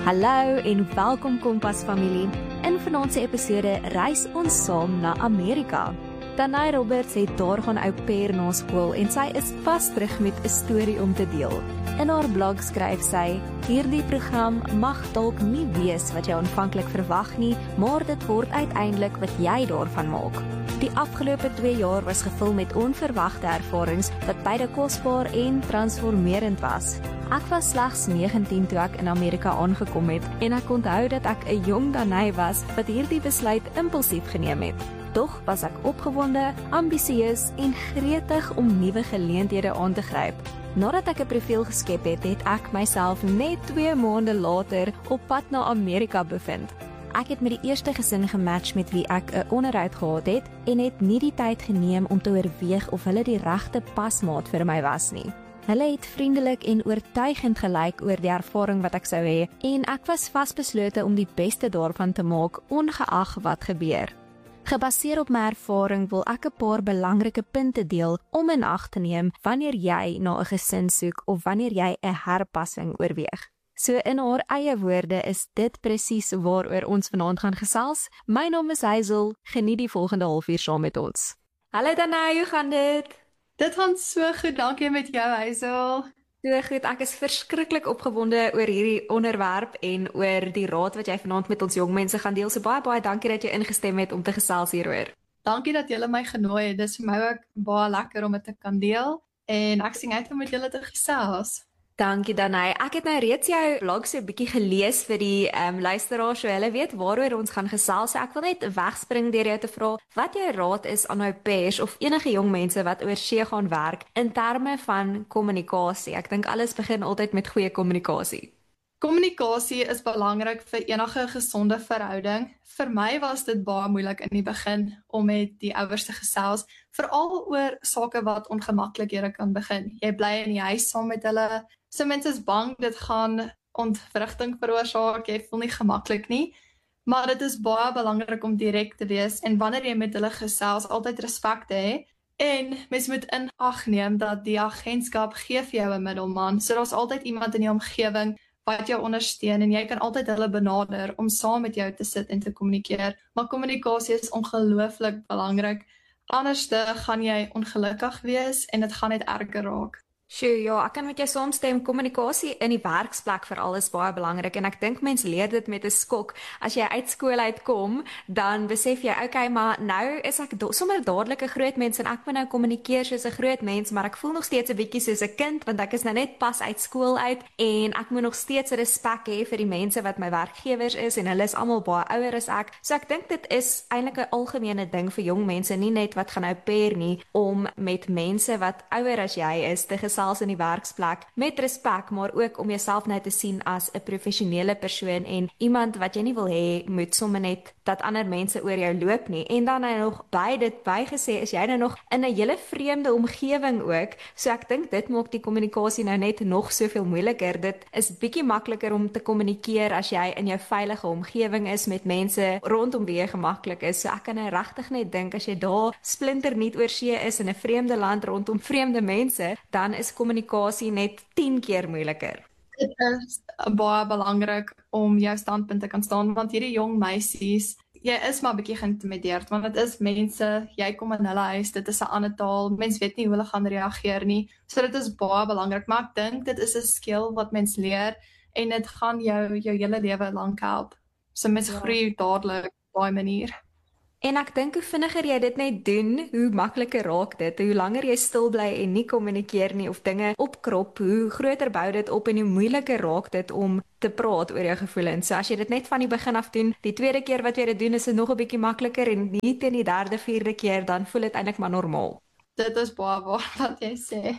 Hallo en welkom Kompas familie. In vanaand se episode reis ons saam na Amerika. Danai Roberts het daar gaan au pair na skool en sy is vas terug met 'n storie om te deel. In haar blog skryf sy: "Hierdie program mag dalk nie wees wat jy aanvanklik verwag nie, maar dit word uiteindelik wat jy daarvan maak." Die afgelope 2 jaar was gevul met onverwagte ervarings wat beide kosbaar en transformerend was. Ek was slegs 19 toe ek in Amerika aangekom het en ek onthou dat ek 'n jong Danai was wat hierdie besluit impulsief geneem het. Tog was ek opgewonde, ambisieus en gretig om nuwe geleenthede aan te gryp. Nadat ek 'n profiel geskep het, het ek myself net 2 maande later op pad na Amerika bevind. Ek het met die eerste gesin gematch met wie ek 'n onderhoud gehad het en het nie die tyd geneem om te oorweeg of hulle die regte pasmaat vir my was nie. Hulle het vriendelik en oortuigend gelyk oor die ervaring wat ek sou hê en ek was vasbeslote om die beste daarvan te maak, ongeag wat gebeur. Gebaseer op my ervaring wil ek 'n paar belangrike punte deel om in ag te neem wanneer jy na 'n gesin soek of wanneer jy 'n herpassing oorweeg. So in haar eie woorde is dit presies waaroor ons vanaand gaan gesels. My naam is Hazel, geniet die volgende halfuur saam met ons. Hallo Danai, hoe gaan dit? Dit gaan so goed, dankie met jou Hazel. So goed, ek is verskriklik opgewonde oor hierdie onderwerp en oor die raad wat jy vanaand met ons jong mense gaan deel. So baie dankie dat jy ingestem het om te gesels hieroor. Dankie dat julle my genooi het. Dis vir my ook baie lekker om dit te kan deel en ek sien uit om met julle te gesels. Dankie Danai. Ek het nou reeds jou blog so 'n bietjie gelees vir die luisteraars, so hulle weet waaroor ons gaan gesels. So ek wil net wegspring deur jou te vra wat jou raad is aan au pairs of enige jong mense wat oor see gaan werk in terme van kommunikasie. Ek dink alles begin altyd met goeie kommunikasie. Kommunikasie is belangrik vir enige gesonde verhouding. Vir my was dit baie moeilik in die begin om met die ouers te gesels, veral oor sake wat ongemaklikhede kan begin. Jy bly in die huis saam met hulle. So mense is bang dit gaan ontwrigting veroorsaak, jy voel nie gemaklik nie. Maar dit is baie belangrik om direk te wees en wanneer jy met hulle gesels, altyd respek te hê. En mens moet in ag neem dat die agentskap gee vir jou 'n middelman. So daar's altyd iemand in die omgewing wat jou ondersteun en jy kan altyd hulle benader om saam met jou te sit en te kommunikeer. Maar kommunikasie is ongelooflik belangrik. Anderste gaan jy ongelukkig wees en dit gaan net erger raak. Sjoe, ja, ek kan met jou saamstem. Kommunikasie in die werksplek veral is baie belangrik en ek dink mense leer dit met 'n skok. As jy uit skool uitkom, dan besef jy, okay, maar nou is ek sommer dadelik 'n groot mens en ek moet nou kommunikeer soos 'n groot mens, maar ek voel nog steeds 'n bietjie soos 'n kind want ek is nou net pas uit skool uit en ek moet nog steeds respek hê vir die mense wat my werkgewers is en hulle is almal baie ouer as ek. So ek dink dit is eintlik 'n algemene ding vir jong mense, nie net wat gaan au pair nie, om met mense wat ouer as jy is te gesels in die werksplek met respek, maar ook om jouself nou te sien as 'n professionele persoon en iemand wat jy nie wil hê moet sommer net dat ander mense oor jou loop nie. En dan nou nog by dit bygesê is jy nou nog in 'n hele vreemde omgewing ook. So ek dink dit maak die kommunikasie nou net nog soveel moeiliker. Dit is bietjie makliker om te kommunikeer as jy in jou veilige omgewing is met mense rondom wie jy gemaklik is. So ek kan nou regtig net dink as jy daar splinternuut oor see is in 'n vreemde land rondom vreemde mense, dan is kommunikasie net 10 keer moeiliker. Dit is baie belangrik om jou standpunt te kan staan, want hierdie jong meisies, jy is maar 'n bietjie geïntimideerd, want dit is mense, jy kom in hulle huis, dit is 'n ander taal, mens weet nie hoe hulle gaan reageer nie, so dit is baie belangrik, maar ek dink dit is 'n skill wat mens leer, en dit gaan jou hele lewe lank help, so mens groei dadelik op daai manier. En ek dink hoe vinniger jy dit net doen, hoe makliker raak dit. Hoe langer jy stil bly en nie kommunikeer nie of dinge opkrop, hoe groter bou dit op en hoe moeiliker raak dit om te praat oor jou gevoelens. So as jy dit net van die begin af doen, die tweede keer wat jy dit doen, is dit nog 'n bietjie makliker en nie teen die derde, vierde keer, dan voel dit eintlik maar normaal. Dit is baie waar wat jy sê.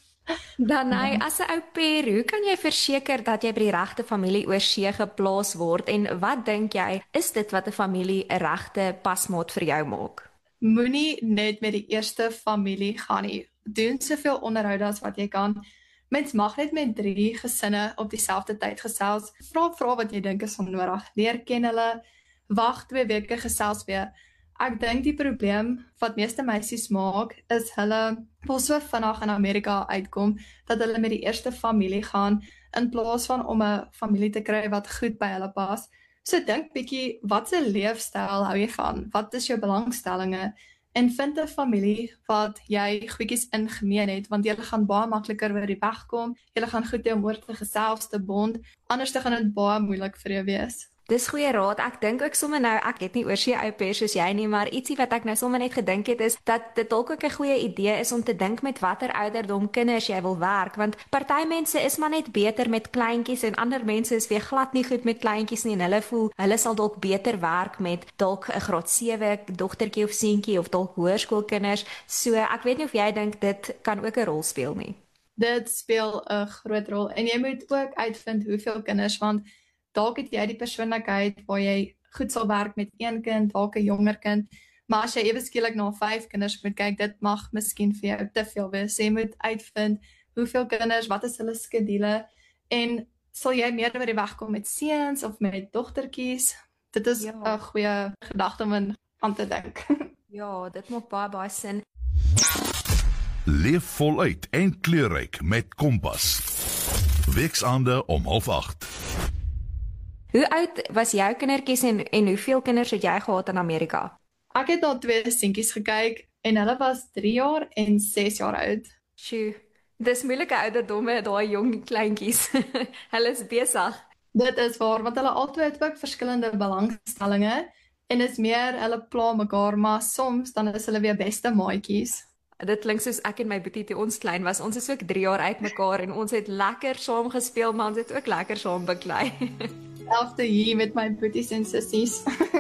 Danai, as 'n au pair, hoe kan jy verseker dat jy by die regte familie oor see geplaas word en wat dink jy, is dit wat 'n familie 'n regte pasmaat vir jou maak? Moenie net met die eerste familie gaan nie. Doen soveel onderhoude as wat jy kan. Mens mag net met 3 gesinne op dieselfde tyd gesels. Vra wat jy dink is onnodig. Leer ken hulle. Wag 2 weke, gesels weer. Ek dink die probleem wat meeste meisies maak, is hulle wil so vinnig in Amerika uitkom, dat hulle met die eerste familie gaan, in plaas van om 'n familie te kry wat goed by hulle pas. So dink bietjie, wat 'n leefstyl hou jy van? Wat is jou belangstellinge? En vind 'n familie wat jy goedjies in gemeen het, want julle gaan baie makliker oor die weg kom, julle gaan goed om oor te gesels, te bond, anders gaan dit baie moeilik vir jou wees. Dis goeie raad. Ek dink ook sommer nou, ek het nie oorsee au pair soos jy nie, maar ietsie wat ek nou sommer net gedink het is dat dit dalk ook 'n goeie idee is om te dink met watter ouderdom kinders jy wil werk, want party mense is maar net beter met kleintjies en ander mense is weer glad nie goed met kleintjies nie en hulle voel hulle sal dalk beter werk met dalk 'n graad 7 dogtertjie of seentjie of dalk hoërskoolkinders. So ek weet nie of jy dink dit kan ook 'n rol speel nie. Dit speel 'n groot rol en jy moet ook uitvind hoeveel kinders, want dalk het jy die persoonlikheid waar jy goed sal werk met een kind, dalk 'n jonger kind, maar as jy ewe skielik na 5 kinders moet kyk, dit mag miskien vir jou te veel wees. So jy moet uitvind hoeveel kinders, wat is hulle skedule en sal jy meer oor die weg kom met seuns of met dogtertjies? Dit is 'n goeie gedagte om aan te dink. Ja, dit maak baie sin. Leef voluit en kleurryk met Kompas. Weksaande om 7:30. Hoe oud was jou kindertjies en hoeveel kinders het jy gehad in Amerika? Ek het na 2 seentjies gekyk en hulle was 3 jaar en 6 jaar oud. Sjoe, dis moeilike ouderdomme, daai jong kleintjies. Hulle is besig. Dit is waar, want hulle albei het ook verskillende belangstellinge en is meer hulle pla mekaar, maar soms dan is hulle weer beste maatjies. Dit klink soos ek en my boetie toe ons klein was. Ons is ook 3 jaar uit mekaar en ons het lekker saam gespeel, maar ons het ook lekker saam beklei. Selfde hier met my boeties en sissies.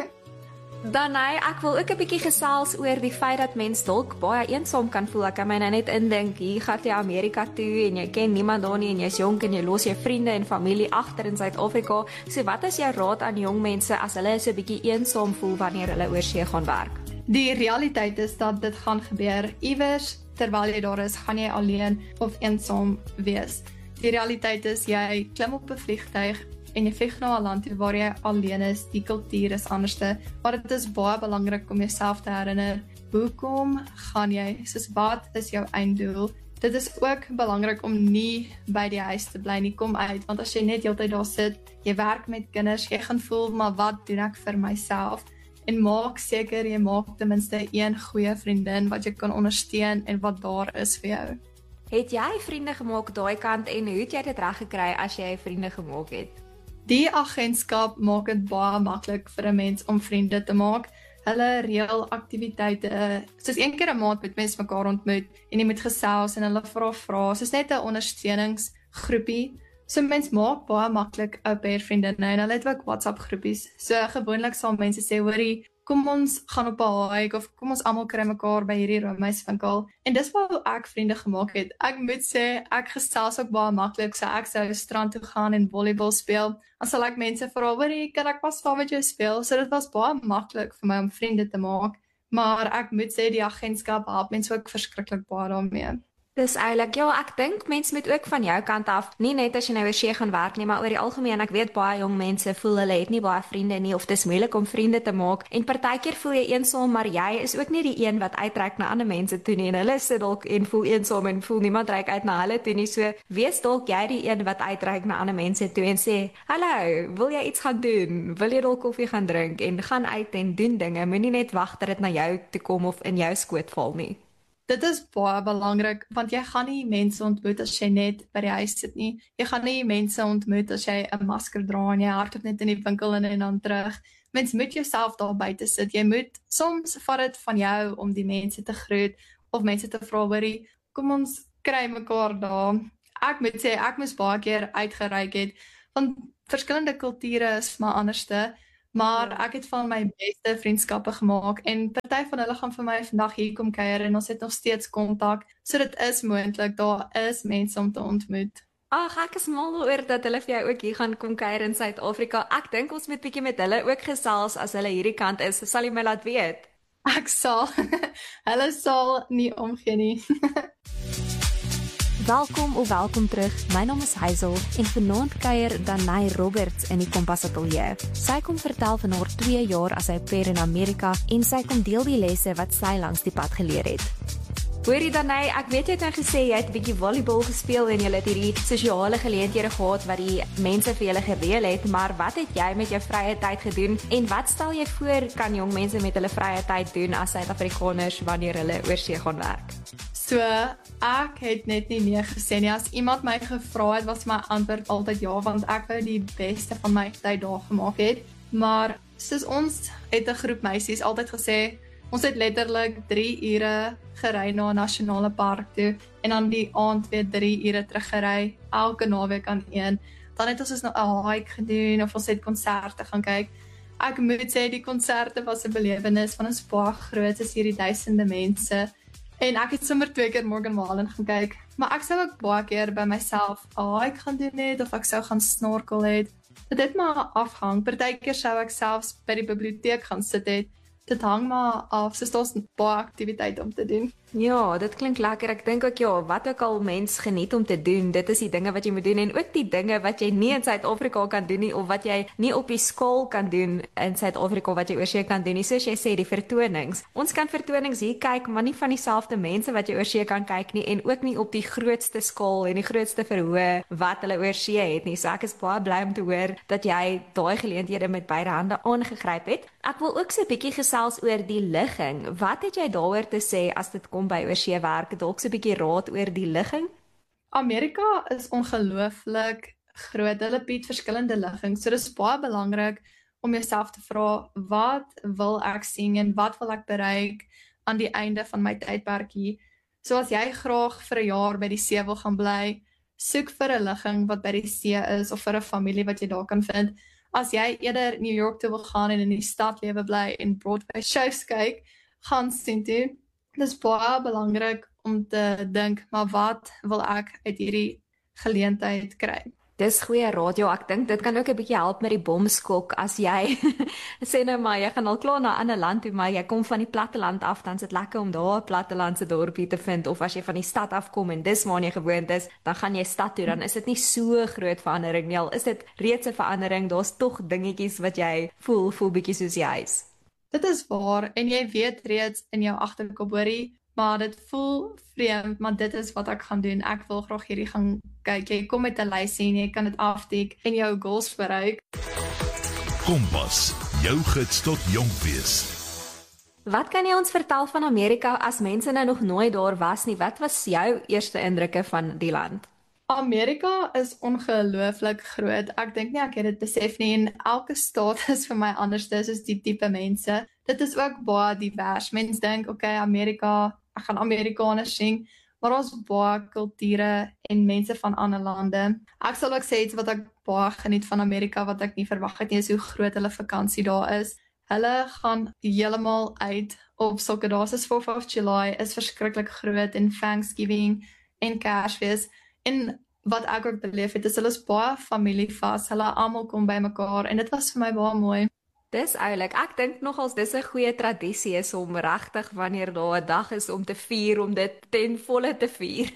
Dan ek wil ook 'n bietjie gesels oor die feit dat mens dalk baie eensaam kan voel. Ek kan my nou net indink, hier gaan jy Amerika toe en jy ken niemand daar nie en jy's jonk en jy los jou vriende en familie agter in Suid-Afrika. So wat is jou raad aan jong mense as hulle so 'n bietjie eensaam voel wanneer hulle oorsee gaan werk? Die realiteit is dat dit gaan gebeur. Iewers terwyl jy daar is, gaan jy alleen of eensaam wees. Die realiteit is jy klim op 'n vliegtuig en jy vlieg na 'n land toe waar jy alleen is, die kultuur is anderste, maar dit is baie belangrik om jouself te herinner, hoekom gaan jy, soos wat is jou einddoel? Dit is ook belangrik om nie by die huis te bly nie, kom uit, want as jy net heeltyd daar sit, jy werk met kinders, jy gaan voel, maar wat doen ek vir myself? En maak seker, jy maak ten minste een goeie vriendin wat jy kan ondersteun en wat daar is vir jou. Het jy vriende gemaak daai kant en hoe het jy dit reg gekry as jy vriende gemaak het? Die agentskap maak dit baie maklik vir 'n mens om vriende te maak. Hulle reël aktiwiteite, soos een keer 'n maand moet mense mekaar ontmoet en jy moet gesels en hulle vra. Soos net 'n ondersteuningsgroepie. So mens maak baie maklik au pair vriendinne en hulle het ook WhatsApp groepies. So gewoonlik sal mense sê, hoorie, kom ons gaan op 'n hike of kom ons almal kry mekaar by hierdie roomhuiswinkel. En dis waar ek vriende gemaak het. Ek moet sê, ek gesels ook baie maklik. So ek sou strand toe gaan en volleybal speel. Dan sal ek mense vra, hoorie, kan ek pas saam met jou speel? So dit was baie maklik vir my om vriende te maak. Maar ek moet sê, die agentskap help mense ook verskriklik baie daarmee. Dis eilik, ja, ek dink mense moet ook van jou kant af, nie net as jy nou oorsee gaan werk nie, maar oor die algemeen, ek weet baie jong mense voel hulle het nie baie vriende nie, of dis moeilik om vriende te maak, en partykeer voel jy eensaam, maar jy is ook nie die een wat uitreik na ander mense toe nie, en hulle sit dalk en voel eensaam en voel niemand reik uit na hulle toe nie, so wees dalk jy die een wat uitreik na ander mense toe en sê, hallo, wil jy iets gaan doen? Wil jy dalk koffie gaan drink? En gaan uit en doen dinge, moenie net wag dat dit na jou toe kom of in jou skoot val nie. Dit is baie belangrik, want jy gaan nie mense ontmoet as jy net by die huis sit nie. Jy gaan nie mense ontmoet as jy 'n masker dra en jy hardloop net in die winkel en dan terug. Mens moet jouself daar buite sit. Jy moet, soms vat dit van jou om die mense te groet, of mense te vra, hoorie, kom ons kry mekaar daar. Ek moet sê, ek moes baie keer uitgereik het, want verskillende kulture is maar anderste, maar ek het van my beste vriendskappe gemaak en party van hulle gaan vir my vandag hier kom kuier en ons het nog steeds kontak. So dit is moontlik, daar is mense om te ontmoet. Ag, ek is mal oor dat hulle vir jou ook hier gaan kom kuier in Suid-Afrika. Ek dink ons moet bietjie met hulle ook gesels as hulle hierdie kant is. Sal jy my laat weet? Ek sal. Hulle sal nie omgee nie. Welkom of welkom terug. My naam is Hazel en vanaand kuier Danai Roberts in die Kompas Ateljee. Sy kom vertel van haar 2 jaar as au pair in Amerika en sy kom deel die lesse wat sy langs die pad geleer het. Hoorie Danai, ek weet jy het nou gesê jy het 'n bietjie volleybal gespeel en jy het hierdie sosiale geleenthede gehad wat die mense vir julle gereël het, maar wat het jy met jou vrye tyd gedoen en wat stel jy voor kan jong mense met hulle vrye tyd doen as Suid-Afrikaners wanneer hulle oorsee gaan werk? So, ek het net nie nee gesê nie. As iemand my gevra het, was my antwoord altyd ja, want ek wou die beste van my tyd daar gemaak het. Maar soos ons het 'n groep meisies altyd gesê, ons het letterlik 3 ure gery na 'n nasionale park toe en dan die aand weer 3 ure teruggery, elke naweek aan een. Dan het ons nou 'n hike gedoen of ons het konserte gaan kyk. Ek moet sê die konserte was 'n belewenis, want ons is baie groot, is hierdie duisende mense. En ek het sommer 2 keer Morgan Wallen gaan kyk, maar ek sou ook baie keer by myself hike gaan doen het of ek sou gaan snorkel het. Dit het maar afhang. Partykeer sou ek selfs by die biblioteek gaan sit het. Dit hang maar af, so daar's baie aktiwiteite om te doen. Ja, dit klink lekker. Ek dink ook ja, wat ook al mens geniet om te doen, dit is die dinge wat jy moet doen en ook die dinge wat jy nie in Suid-Afrika kan doen nie of wat jy nie op die skool kan doen in Suid-Afrika wat jy oorsee kan doen nie. Soos jy sê, die vertonings. Ons kan vertonings hier kyk, maar nie van dieselfde mense wat jy oorsee kan kyk nie en ook nie op die grootste skaal en die grootste verhoë wat hulle oorsee het nie. So ek is baie bly om te hoor dat jy daai geleenthede met beide hande aangegryp het. Ek wil ook so 'n bietjie gesels oor die ligging. Wat het jy daaroor te sê as dit kom by oorsee werk? Dalk so 'n bietjie raad oor die ligging? Amerika is ongelooflik groot. Hulle bied verskillende liggings. So dis baie belangrik om jouself te vra, wat wil ek sien en wat wil ek bereik aan die einde van my tydperk hier? So as jy graag vir 'n jaar by die see wil gaan bly, soek vir 'n ligging wat by die see is of vir 'n familie wat jy daar kan vind. As jy eerder New York toe wil gaan en in die stad lewe bly en Broadway shows kyk, gaan sien toe. Dit is baie belangrik om te dink, maar wat wil ek uit hierdie geleentheid kry? Dis goeie raad, ja, ek dink dit kan ook 'n bietjie help met die bomskok as jy sê nou maar jy gaan al klaar na 'n ander land toe, maar jy kom van die platteland af, dan is dit lekker om daar 'n plattelandse dorpie te vind, of as jy van die stad afkom en dis waar jy gewoond is, dan gaan jy stad toe, dan is dit nie so groot verandering nie, al is dit reeds 'n verandering, daar's tog dingetjies wat jy voel bietjie soos die huis. Dit is waar, en jy weet reeds in jou agterkop, hoorie, maar dit voel vreemd, maar dit is wat ek gaan doen. Ek wil graag hierdie gaan kyk. Jy kom met 'n lysie en jy kan dit aftik en jou goals bereik. Kompas, jou gids tot jonk wees. Wat kan jy ons vertel van Amerika as mense nou nog nooit daar was nie? Wat was jou eerste indrukke van die land? Amerika is ongelooflik groot. Ek dink nie ek het dit besef nie en elke staat is vir my anders, soos die tipe mense. Dit is ook baie divers. Mense dink, okay, Amerika, ek gaan Amerikaners sien, maar ons baie kulture en mense van ander lande. Ek sal ook sê iets wat ek baie geniet van Amerika wat ek nie verwag het nie, is hoe groot hulle vakansie daar is. Hulle gaan heeltemal uit op sulke dae soos 4th of July is verskriklik groot en Thanksgiving en Kersfees. En wat ek ook beleef het, is hulle is baie familievas, hulle almal kom by mekaar en dit was vir my baie mooi. Dis oulik. Ek dink nogals dis 'n goeie tradisie is om regtig wanneer daar 'n dag is om te vier, om dit ten volle te vier.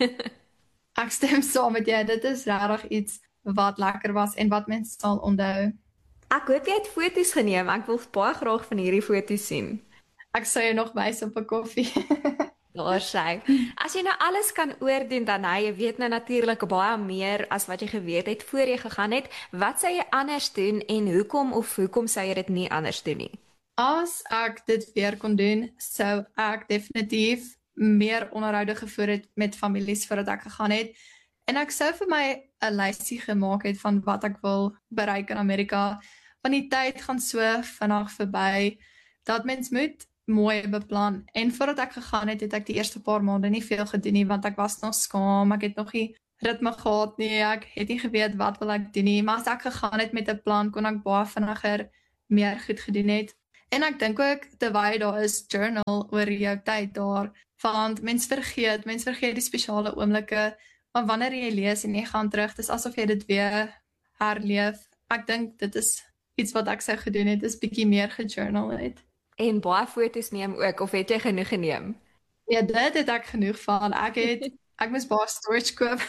Ek stem saam met jou, dit is regtig iets wat lekker was en wat mense sal onthou. Ek hoop jy het foto's geneem. Ek wil baie graag van hierdie foto's sien. Ek sal jou nog wys op 'n koffie. Daar sê. As jy nou alles kan oordoen, dan jy weet nou natuurlik baie meer as wat jy geweet het voor jy gegaan het. Wat sou jy anders doen en hoekom sou jy dit nie anders doen nie? As ek dit weer kon doen, sou ek definitief meer onderhoude gevoer het met families voordat ek gegaan het. En ek sou vir my 'n lysie gemaak het van wat ek wil bereik in Amerika. Want die tyd gaan so vinnig verby dat mens moet mooi beplan. En voordat ek gegaan het, het ek die eerste paar maande nie veel gedoen nie, want ek was nog skaam, ek het nog nie ritme gehad nie, ek het nie geweet wat wil ek doen nie, maar as ek gegaan het met 'n plan, kon ek baie vinniger meer goed gedoen het. En ek dink ook, terwyl daar is journal oor jou tyd daar, want mens vergeet die spesiale oomblikke, maar wanneer jy lees en jy gaan terug, dis asof jy dit weer herleef. Ek dink dit is iets wat ek sou gedoen het, is bietjie meer gejournal het. En baie foto's neem ook, of het jy genoeg geneem? Ja, dit het ek genoeg van. Ek het Ek moes baie storage koop.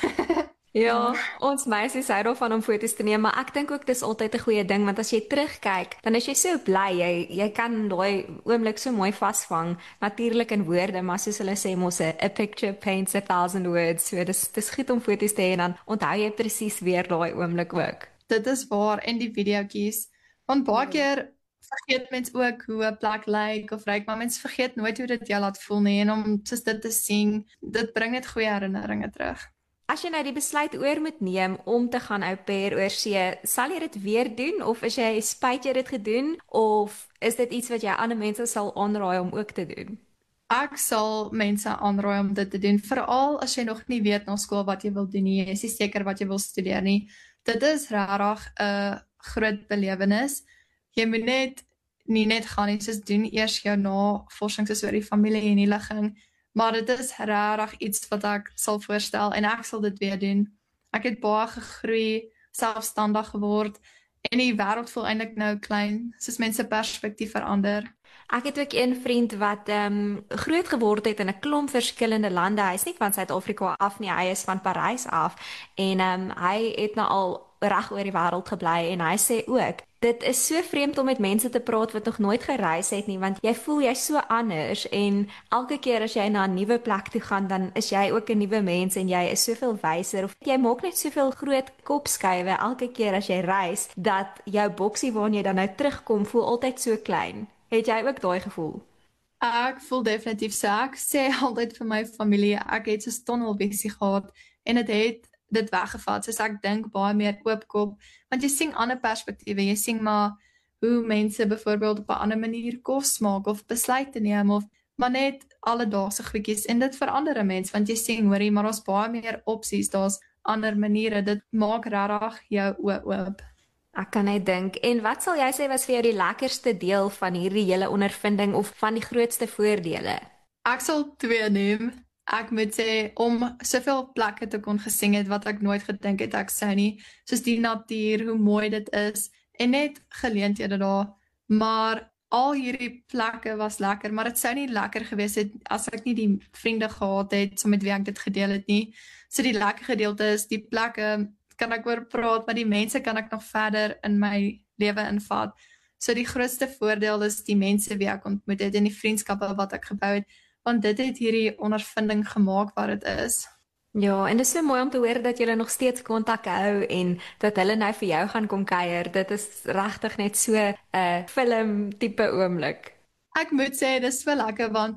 Ja, ons meisies hou daarvan om foto's te neem, maar ek dink ook dis altyd 'n goeie ding want as jy terugkyk, dan is jy so bly jy kan daai oomblik so mooi vasvang, natuurlik in woorde, maar soos hulle sê mos 'n picture paints 1,000 words. So dis goed om foto's te hê en dan onthou jy presies weer daai oomblik ook. Dit is waar in die videoetjies. Want baie keer vergeet mens ook hoe 'n plek lyk of ryk, maar mens vergeet nooit hoe dit jou laat voel nie en om soos dit te sien, dit bring net goeie herinneringe terug. As jy nou die besluit oor moet neem om te gaan au pair oor see, sal jy dit weer doen of is jy spyt jy dit gedoen of is dit iets wat jy ander mense sal aanraai om ook te doen? Ek sal mense aanraai om dit te doen, veral as jy nog nie weet na skool wat jy wil doen nie, jy is nie seker wat jy wil studeer nie. Dit is regtig 'n groot belewenis. Jy moet nie net gaan nie, soos doen eers jou navorsing soos oor die familie en die ligging, maar dit is regtig iets wat ek sal voorstel en ek sal dit weer doen. Ek het baie gegroei, selfstandig geword en die wêreld voel eintlik nou klein, soos mense perspektief verander. Ek het ook een vriend wat groot geword het in 'n klomp verskillende lande. Hy is nie van Suid-Afrika af nie, hy is van Parys af en hy het nou al reg oor die wêreld gebly en hy sê ook dit is so vreemd om met mense te praat wat nog nooit gereis het nie, want jy voel jy's so anders en elke keer as jy na 'n nuwe plek toe gaan, dan is jy ook 'n nuwe mens en jy is soveel wyser of jy maak net soveel groot kopskuive elke keer as jy reis dat jou boksie waarna jy dan nou terugkom voel altyd so klein. Het jy ook daai gevoel? Ek voel definitief so. Ek sê altyd vir my familie, ek het so 'n tunnelvisie gehad en dit weggevat, soos ek dink baie meer oopkop, want jy sien ander perspektiewe, jy sien maar hoe mense byvoorbeeld op 'n ander manier kos maak of besluite neem of maar net alledaagse goedjies en dit verander 'n mens, want jy sien hoorie, maar daar's baie meer opsies, daar's ander maniere, dit maak regtig jou oë oop. Ek kan net dink. En wat sal jy sê was vir jou die lekkerste deel van hierdie hele ondervinding of van die grootste voordele? Ek sal 2 noem. Ek moet sê, om soveel plekke te kon gesien het wat ek nooit gedink het ek sou nie, soos die natuur, hoe mooi dit is, en net geleenthede daar, maar al hierdie plekke was lekker, maar dit sou nie lekker gewees het as ek nie die vriende gehad het, so met wie ek dit gedeel het nie. So die lekker gedeelte is, die plekke kan ek oor praat, maar die mense kan ek nog verder in my lewe invat. So die grootste voordeel is die mense wie ek ontmoet het en die vriendskappe wat ek gebou het, want dit het hierdie ondervinding gemaak wat dit is. Ja, en dit is so mooi om te hoor dat julle nog steeds kontak hou en dat hulle nou vir jou gaan kom kuier. Dit is regtig net so 'n film tipe oomblik. Ek moet sê, dit is wel lekker, want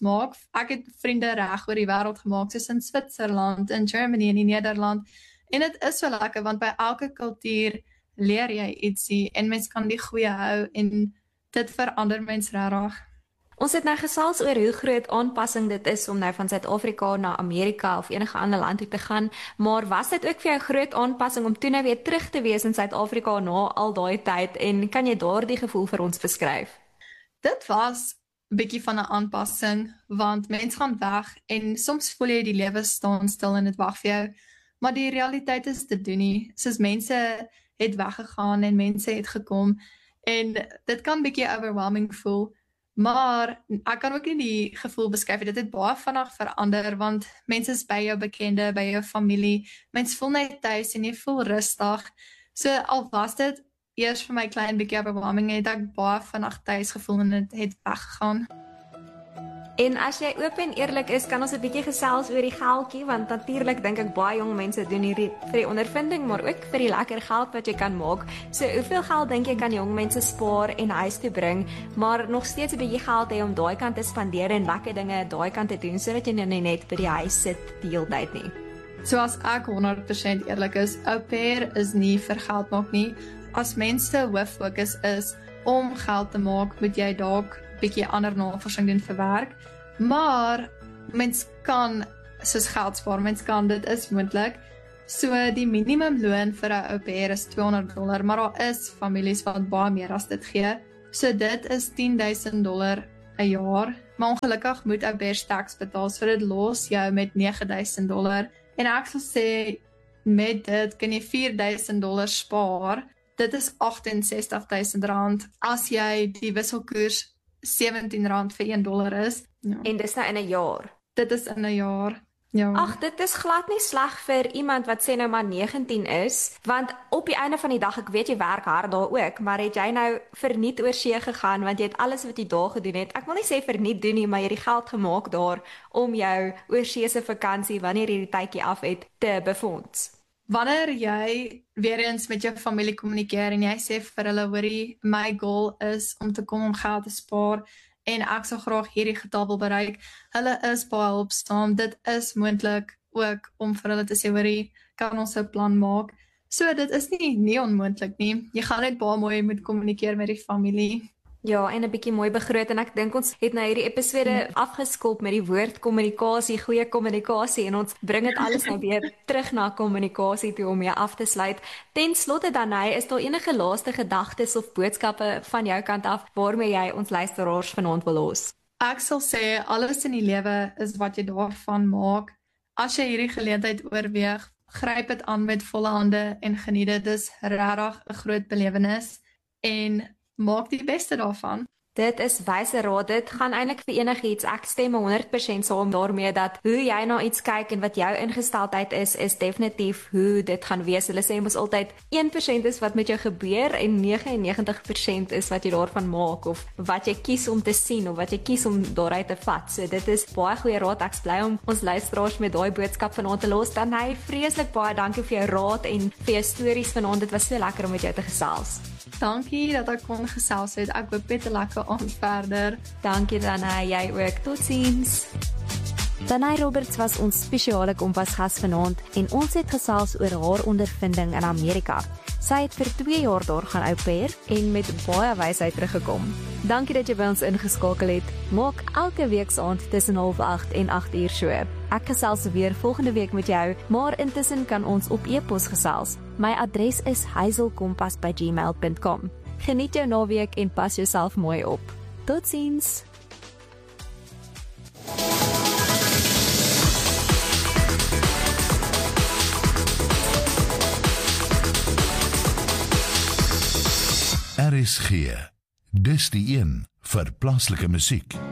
ek het vriende reg oor die wêreld gemaak, soos in Switserland, in Germany en in Nederland, en dit is so lekker, want by elke kultuur leer jy ietsie, en mens kan die goeie hou, en dit verander mens regtig. Ons het nou gesels oor hoe groot aanpassing dit is om nou van Suid-Afrika na Amerika of enige ander land toe te gaan, maar was dit ook vir jou groot aanpassing om toe nou weer terug te wees in Suid-Afrika na al daai tyd, en kan jy daardie gevoel vir ons beskryf? Dit was 'n bietjie van 'n aanpassing, want mense gaan weg en soms voel jy die lewe staan stil en dit wag vir jou, maar die realiteit is dit doen nie. Soos mense het weggegaan en mense het gekom en dit kan bietjie overwhelming voel, maar ek kan ook nie die gevoel beskryf, dit het baie vinnig verander, want mense is by jou bekende, by jou familie, mense voel net tuis en jy voel rustig, so al was dit eers vir my klein bietjie overwhelming, het ek baie vinnig tuis gevoel en dit het weggegaan. En as jy oop en eerlik is, kan ons 'n bietjie gesels oor die geldjie, want natuurlik dink ek baie jong mense doen hierdie vir die ondervinding, maar ook vir die lekker geld wat jy kan maak. So hoeveel geld dink jy kan jong mense spaar en huis toe bring, maar nog steeds 'n bietjie geld hê om daai kant te spandeer en lekker dinge daai kant te doen, sodat jy nou net by die huis sit die hele tyd nie? So as ek 100% eerlik is, au pair is nie vir geld maak nie. As mense hoof fokus is om geld te maak, moet jy dalk bietjie ander navorsing doen vir werk, maar mens kan soos geld spaar, mens kan, dit is moontlik. So die minimumloon vir 'n au pair is $200, maar daar is families wat baie meer as dit gee. So dit is $10,000 'n jaar, maar ongelukkig moet au pairs tax betaal, so dit los jou met $9,000. En ek sal sê met dit kan jy $4,000 spaar. Dit is R68,000 as jy die wisselkoers R17 vir $1 is. Ja. En dis nou in 'n jaar. Dit is in 'n jaar. Ja. Ag, dit is glad nie sleg vir iemand wat sê nou maar 19 is, want op die einde van die dag, ek weet jy werk hard daar ook, maar het jy nou verniet oor see gegaan, want jy het alles wat jy daar gedoen het, ek wil nie sê verniet doen nie, maar jy het die geld gemaak daar om jou oorseese vakansie, wanneer jy die tydjie af het, te befonds. Wanneer jy weer eens met jou familie kommunikeer en jy sê vir hulle, hoorie, my goal is om te kom om geld te spaar en ek sou graag hierdie getal wil bereik, hulle is baie hulpsaam, dit is moontlik ook om vir hulle te sê, hoorie, kan ons 'n plan maak. So dit is nie onmoontlik nie, jy gaan net baie mooi moet kommunikeer met die familie. Ja, en 'n bietjie mooi begroot en ek dink ons het nou hierdie episode afgeskop met die woord kommunikasie, goeie kommunikasie en ons bring dit alles nou weer terug na kommunikasie toe om jou af te sluit. Ten slotte dan, is daar enige laaste gedagtes of boodskappe van jou kant af waarmee jy ons luisteraars vanaand wil los? Ek sal sê, alles in die lewe is wat jy daarvan maak. As jy hierdie geleentheid oorweeg, gryp dit aan met volle hande en geniet dit. Dis regtig 'n groot belewenis en maak die beste daarvan. Dit is wyse raad, dit gaan eintlik vir enigiets. Ek stem 100% saam daarmee dat hoe jy na iets kyk en wat jou ingesteldheid is definitief hoe dit gaan wees. Hulle sê mos altyd 1% is wat met jou gebeur en 99% is wat jy daarvan maak of wat jy kies om te sien of wat jy kies om daaruit te vat. So dit is baie goeie raad. Ek bly om ons luisteraars met daai boodskap vanaand te los. Dan vreeslik baie dankie vir jou raad en vir jou stories vanaand. Dit was so lekker om met jou te gesels. Dankie dat ek kon gesels het. Ek hoop net 'n lekker aand verder. Dankie Danai, jy ook. Totsiens. Danai Roberts was ons spesiale kompasgas vanaand en ons het gesels oor haar ondervinding in Amerika. Sy het vir 2 jaar daar gaan au pair en met baie wysheid teruggekom. Dankie dat jy by ons ingeskakel het. Maak elke weeksaand tussen 7:30 en 8:00 so. Ek gesels weer volgende week met jou, maar intussen kan ons op e-pos gesels. My adres is hazelkompas@gmail.com. Geniet jou naweek en pas jouself mooi op. Totsiens. RSG. Dis die een vir plaaslike musiek.